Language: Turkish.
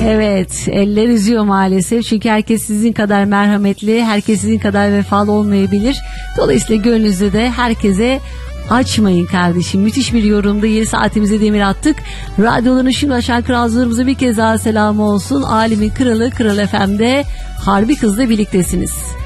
Evet, eller üzüyor maalesef. Çünkü herkes sizin kadar merhametli, herkes sizin kadar vefalı olmayabilir. Dolayısıyla gönlünüzde de herkese açmayın kardeşim. Müthiş bir yorumda 7 saatimize demir attık. Radyoların şimdi aşağı kralcılarımıza bir kez daha selam olsun. Alemin kralı Kral FM'de Harbi Kız'la birliktesiniz.